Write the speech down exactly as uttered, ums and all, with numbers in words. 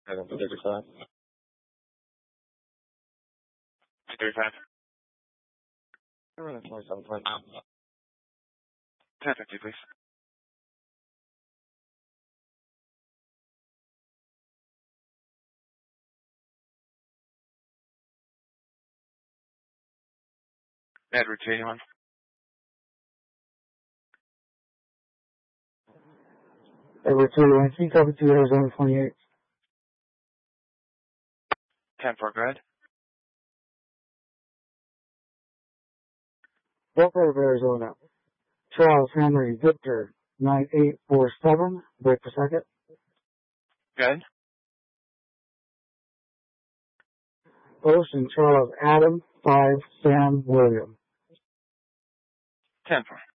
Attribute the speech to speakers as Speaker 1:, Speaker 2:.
Speaker 1: Seven thirty-five. Two thirty-five. Running twenty-seven point now. Ten fifty, please. Edward J. one.
Speaker 2: Edward J. one, three cover two, Arizona twenty-eight.
Speaker 1: ten four, go ahead.
Speaker 2: Delta of Arizona. Charles Henry Victor, nine eight four seven. Break per second.
Speaker 1: Go ahead.
Speaker 2: Ocean Charles Adam, five Sam William.
Speaker 1: ten four.